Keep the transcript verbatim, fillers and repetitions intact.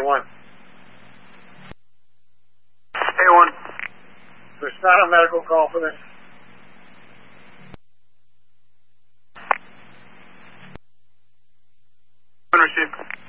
one. A one. There's not a medical call for this. Received.